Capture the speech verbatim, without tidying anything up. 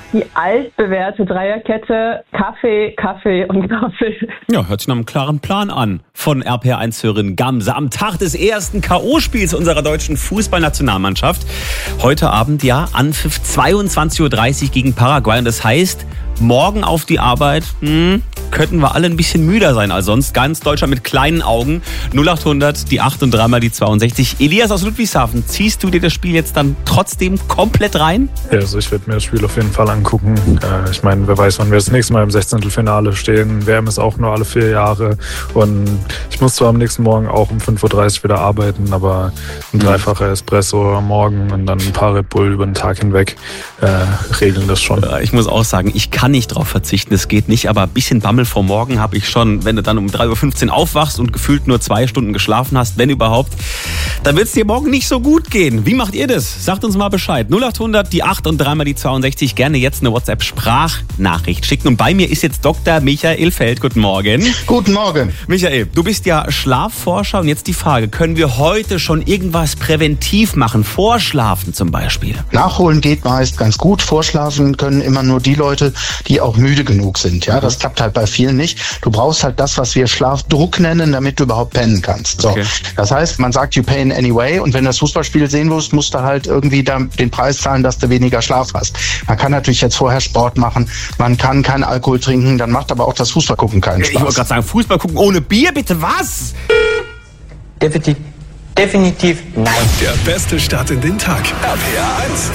Die altbewährte Dreierkette, Kaffee, Kaffee und Kaffee. Ja, hört sich nach einem klaren Plan an von R P R eins-Hörerin Gamse. Am Tag des ersten K O-Spiels unserer deutschen Fußballnationalmannschaft. Heute Abend, ja, Anpfiff zweiundzwanzig Uhr dreißig gegen Paraguay. Und das heißt, morgen auf die Arbeit, hm, könnten wir alle ein bisschen müder sein als sonst. Ganz Deutschland mit kleinen Augen. null acht hundert, die acht und dreimal die zweiundsechzig. Elias aus Ludwigshafen, ziehst du dir das Spiel jetzt dann trotzdem komplett rein? Ja, also ich werde mir das Spiel auf jeden Fall angucken. Äh, ich meine, wer weiß, wann wir das nächste Mal im Sechzehntelfinale stehen. W M ist auch nur alle vier Jahre. Und ich muss zwar am nächsten Morgen auch um fünf Uhr dreißig wieder arbeiten, aber ein dreifacher Espresso am Morgen und dann ein paar Red Bull über den Tag hinweg äh, regeln das schon. Ich muss auch sagen, ich kann nicht drauf verzichten, das geht nicht, aber ein bisschen Bammel vor morgen habe ich schon. Wenn du dann um drei Uhr fünfzehn aufwachst und gefühlt nur zwei Stunden geschlafen hast, wenn überhaupt, dann wird es dir morgen nicht so gut gehen. Wie macht ihr das? Sagt uns mal Bescheid. null acht hundert, die acht und dreimal die zweiundsechzig. Gerne jetzt eine WhatsApp-Sprachnachricht schicken. Und bei mir ist jetzt Doktor Michael Feld. Guten Morgen. Guten Morgen. Michael, du bist ja Schlafforscher und jetzt die Frage, können wir heute schon irgendwas präventiv machen? Vorschlafen zum Beispiel? Nachholen geht meist ganz gut. Vorschlafen können immer nur die Leute, die auch müde genug sind. Ja, das klappt halt bei vielen nicht. Du brauchst halt das, was wir Schlafdruck nennen, damit du überhaupt pennen kannst. So. Okay. Das heißt, man sagt, you pain anyway. Und wenn du das Fußballspiel sehen willst, musst du halt irgendwie da den Preis zahlen, dass du weniger Schlaf hast. Man kann natürlich jetzt vorher Sport machen. Man kann keinen Alkohol trinken. Dann macht aber auch das Fußballgucken keinen Spaß. Ich wollte gerade sagen, Fußball gucken ohne Bier, bitte was? Definitiv, definitiv nein. Der beste Start in den Tag. R P R eins.